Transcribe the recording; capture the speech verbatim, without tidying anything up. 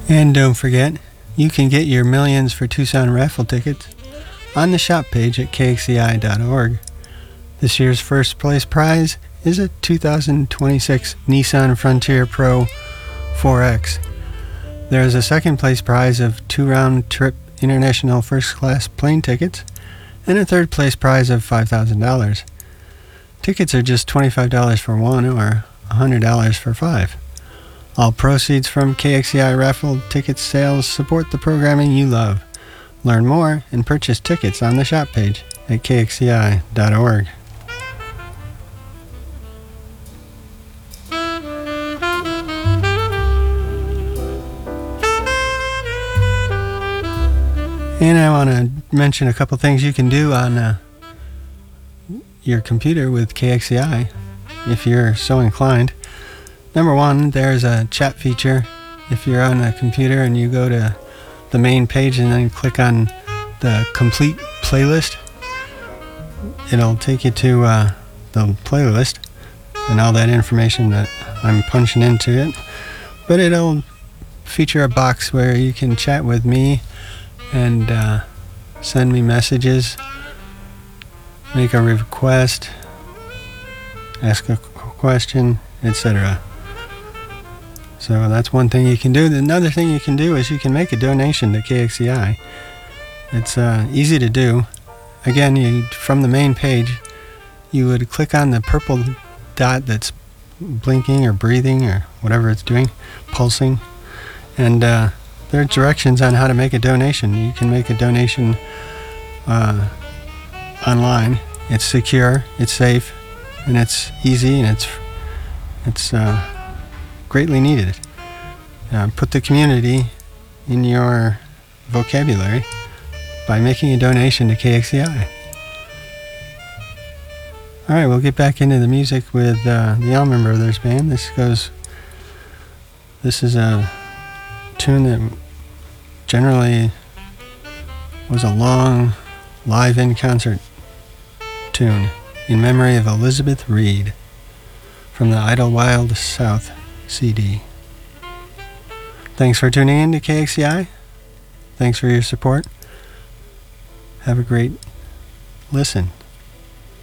And don't forget, you can get your Millions for Tucson raffle tickets on the shop page at K X C I dot org. This year's first place prize is a two thousand twenty-six Nissan Frontier Pro four X. There is a second place prize of two round-trip international first-class plane tickets and a third place prize of five thousand dollars. Tickets are just twenty-five dollars for one or one hundred dollars for five. All proceeds from K X C I raffle ticket sales support the programming you love. Learn more and purchase tickets on the shop page at K X C I dot org. And I want to mention a couple things you can do on uh, your computer with K X C I if you're so inclined. Number one, there's a chat feature. If you're on a computer and you go to the main page and then click on the complete playlist, it'll take you to uh, the playlist and all that information that I'm punching into it. But it'll feature a box where you can chat with me and uh, send me messages, make a request, ask a question, et cetera. So that's one thing you can do. Another thing you can do is you can make a donation to K X C I. It's uh, easy to do. Again, you from the main page, you would click on the purple dot that's blinking or breathing or whatever it's doing, pulsing, and uh, there are directions on how to make a donation. You can make a donation uh, online. It's secure, it's safe, and it's easy, and it's it's uh, greatly needed. Uh, put the community in your vocabulary by making a donation to K X C I. All right, we'll get back into the music with uh, the Allman Brothers Band. This goes. This is a tune that generally was a long live in concert tune in memory of Elizabeth Reed from the Idlewild South C D. Thanks for tuning in to K X C I. Thanks for your support. Have a great listen.